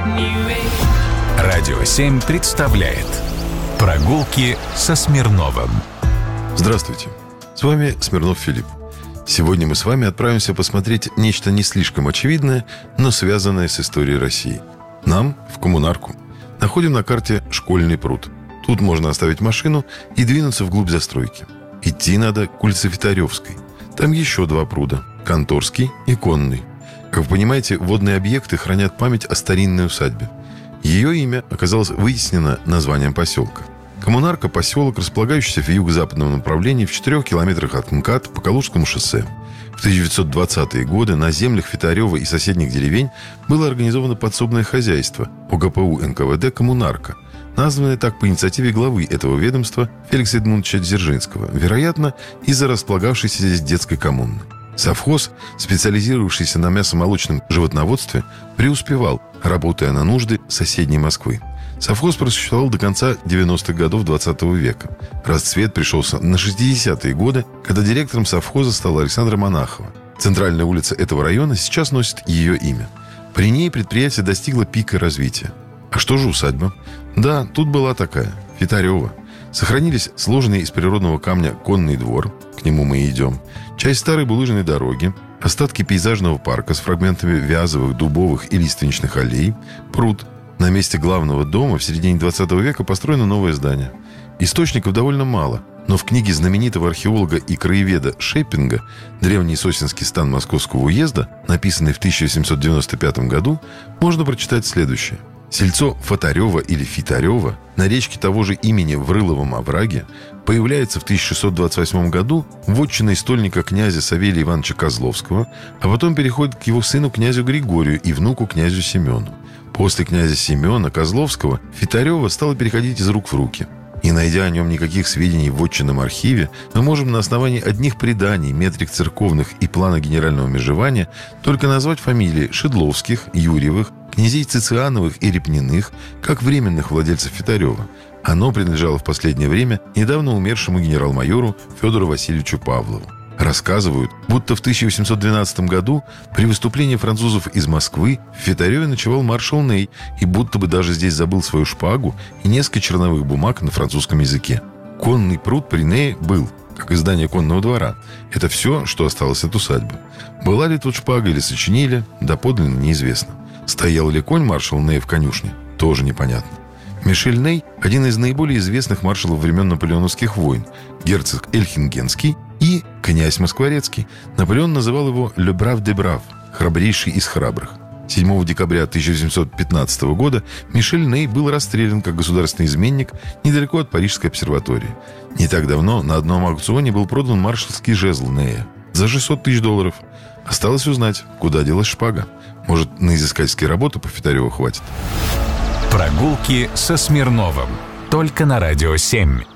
Радио 7 представляет «Прогулки со Смирновым». Здравствуйте, с вами Смирнов Филипп. Сегодня мы с вами отправимся посмотреть нечто не слишком очевидное, но связанное с историей России. Нам в Коммунарку. Находим на карте Школьный пруд. Тут можно оставить машину и двинуться вглубь застройки. Идти надо к улице Витаревской. Там еще два пруда – Конторский и Конный. Как вы понимаете, водные объекты хранят память о старинной усадьбе. Ее имя оказалось вытеснено названием поселка. Коммунарка – поселок, располагающийся в юго-западном направлении в 4 километрах от МКАД по Калужскому шоссе. В 1920-е годы на землях Витарева и соседних деревень было организовано подсобное хозяйство ОГПУ НКВД «Коммунарка», названное так по инициативе главы этого ведомства Феликса Эдмундовича Дзержинского, вероятно, из-за располагавшейся здесь детской коммуны. Совхоз, специализировавшийся на мясомолочном животноводстве, преуспевал, работая на нужды соседней Москвы. Совхоз просуществовал до конца 90-х годов 20 века. Расцвет пришелся на 60-е годы, когда директором совхоза стала Александра Монахова. Центральная улица этого района сейчас носит ее имя. При ней предприятие достигло пика развития. А что же усадьба? Да, тут была такая, Витарева. Сохранились сложенные из природного камня конный двор, к нему мы и идем, часть старой булыжной дороги, остатки пейзажного парка с фрагментами вязовых, дубовых и лиственничных аллей, пруд. На месте главного дома в середине 20 века построено новое здание. Источников довольно мало, но в книге знаменитого археолога и краеведа Шеппинга «Древний сосенский стан Московского уезда», написанный в 1795 году, можно прочитать следующее. Сельцо Фатарева или Фитарева на речке того же имени в Рыловом овраге появляется в 1628 году вотчиной стольника князя Савелия Ивановича Козловского, а потом переходит к его сыну князю Григорию и внуку князю Семену. После князя Семена Козловского Фитарева стало переходить из рук в руки. Не найдя о нем никаких сведений в вотчинном архиве, мы можем на основании одних преданий, метрик церковных и плана генерального межевания только назвать фамилии Шедловских, Юрьевых, князей Цициановых и Репниных как временных владельцев Фитарева. Оно принадлежало в последнее время недавно умершему генерал-майору Федору Васильевичу Павлову. Рассказывают, будто в 1812 году при выступлении французов из Москвы в Фитареве ночевал маршал Ней и будто бы даже здесь забыл свою шпагу и несколько черновых бумаг на французском языке. Конный пруд при Нее был, как и здание конного двора. Это все, что осталось от усадьбы. Была ли тут шпага или сочинили, доподлинно неизвестно. Стоял ли конь маршал Ней в конюшне, тоже непонятно. Мишель Ней – один из наиболее известных маршалов времен наполеоновских войн, герцог Эльхингенский и князь Москворецкий. Наполеон называл его «Le brave des braves» – «храбрейший из храбрых». 7 декабря 1715 года Мишель Ней был расстрелян как государственный изменник недалеко от Парижской обсерватории. Не так давно на одном аукционе был продан маршалский жезл Нея за $600 000. Осталось узнать, куда делась шпага. Может, на изыскательские работы по Фитареву хватит. Прогулки со Смирновым. Только на Радио 7.